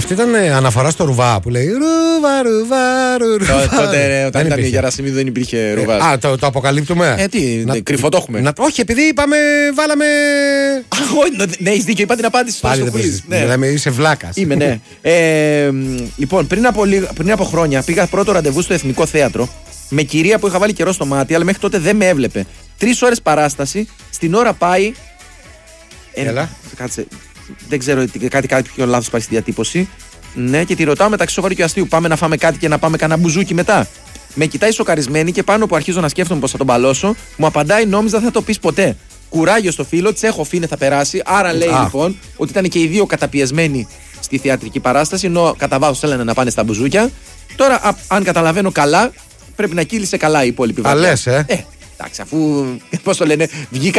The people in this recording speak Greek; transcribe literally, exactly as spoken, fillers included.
Αυτή ήταν αναφορά στο Ρουβά που λέει Ρουβά, Ρουβά, Ρουβά. Τότε όταν ήταν η Γερασιμίδου δεν υπήρχε Ρουβά. Α, το, το αποκαλύπτουμε. Ε, τι, να, κρυφό το έχουμε. Να, όχι, επειδή είπαμε, βάλαμε. Ναι, έχει δίκιο, είπα την απάντηση στο quiz. Ναι, είσαι βλάκα. Είμαι, ναι. ε, λοιπόν, πριν από, πριν από χρόνια πήγα πρώτο ραντεβού στο Εθνικό Θέατρο με κυρία που είχα βάλει καιρό στο μάτι, αλλά μέχρι τότε δεν με έβλεπε. Τρεις ώρες παράσταση, στην ώρα πάει. Έλα. Ε, κάτσε. Δεν ξέρω, κάτι, κάτι πιο λάθος πάει στη διατύπωση. Ναι, και τη ρωτάω μεταξύ σοβαρού και αστείου. Πάμε να φάμε κάτι και να πάμε κανένα μπουζούκι μετά. Με κοιτάει σοκαρισμένη και πάνω που αρχίζω να σκέφτομαι πως θα τον παλώσω, μου απαντάει: νόμιζα δεν θα το πεις ποτέ. Κουράγιο στο φίλο, τσέχο φίνε θα περάσει. Άρα λέει Α. λοιπόν ότι ήταν και οι δύο καταπιεσμένοι στη θεατρική παράσταση, ενώ κατά βάθος θέλανε να πάνε στα μπουζούκια. Τώρα, α, αν καταλαβαίνω καλά, πρέπει να κύλησε καλά η υπόλοιπη βαριά. Α, λες, ε. ε, εντάξει, αφού. Πώς το λένε, βγήκα.